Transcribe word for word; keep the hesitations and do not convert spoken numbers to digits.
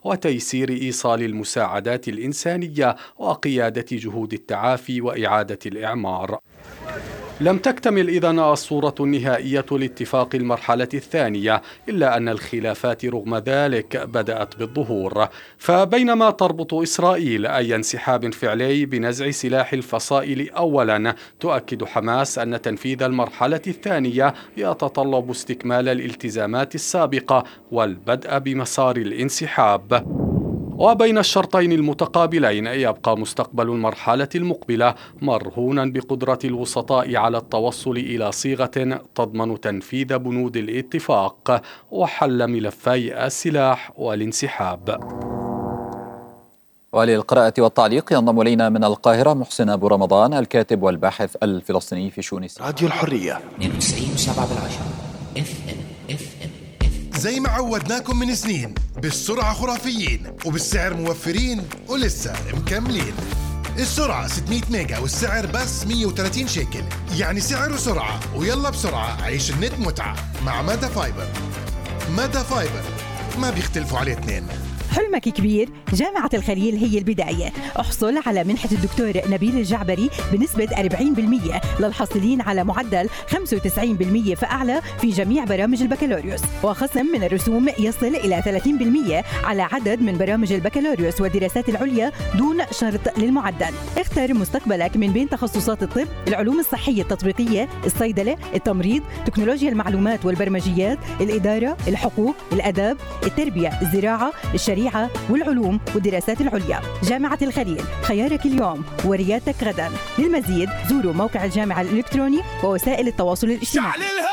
وتيسير إيصال المساعدات الإنسانية وقيادة جهود التعافي وإعادة الإعمار. لم تكتمل إذن الصورة النهائية لاتفاق المرحلة الثانية، إلا أن الخلافات رغم ذلك بدأت بالظهور. فبينما تربط إسرائيل أي انسحاب فعلي بنزع سلاح الفصائل أولا، تؤكد حماس أن تنفيذ المرحلة الثانية يتطلب استكمال الالتزامات السابقة والبدء بمسار الانسحاب. وبين الشرطين المتقابلين يبقى مستقبل المرحلة المقبلة مرهونا بقدرة الوسطاء على التوصل إلى صيغة تضمن تنفيذ بنود الاتفاق وحل ملفي السلاح والانسحاب. وللقراءة والتعليق ينضم إلينا من القاهرة محسن أبو رمضان، الكاتب والباحث الفلسطيني في شؤون إسرائيل. راديو الحرية اثنين وتسعين وسبعة بالعشرة اف ام اف ام. زي ما عودناكم من سنين، بالسرعة خرافيين وبالسعر موفرين ولسه مكملين. السرعة ستمية ميجا والسعر بس مية وثلاثين شيكل، يعني سعر وسرعة. ويلا بسرعة عيش النت متعة مع مادا فايبر. مادا فايبر ما بيختلفوا عليه اثنين. حلمك كبير؟ جامعة الخليل هي البداية. احصل على منحة الدكتور نبيل الجعبري بنسبة أربعين بالمئة للحاصلين على معدل خمسة وتسعين بالمئة فأعلى في جميع برامج البكالوريوس، وخصم من الرسوم يصل إلى ثلاثين بالمئة على عدد من برامج البكالوريوس والدراسات العليا دون شرط للمعدل. اختر مستقبلك من بين تخصصات الطب، العلوم الصحية التطبيقية، الصيدلة، التمريض، تكنولوجيا المعلومات والبرمجيات، الإدارة، الحقوق، الأداب، التربية، الزراعة، الشريعة والعلوم والدراسات العليا. جامعة الخليل، خيارك اليوم وريادتك غدا. للمزيد زوروا موقع الجامعة الإلكتروني ووسائل التواصل الاجتماعي.